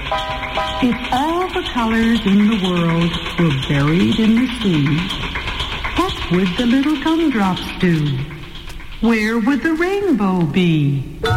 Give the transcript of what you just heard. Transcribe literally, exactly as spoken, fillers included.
If all the colors in the world were buried in the sea, what would the little gumdrops do? Where would the rainbow be?